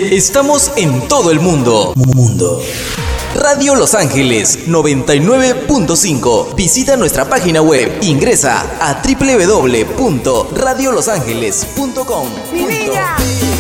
Estamos en todo el mundo. Radio Los Ángeles 99.5. Visita nuestra página web. Ingresa a www.radiolosangeles.com.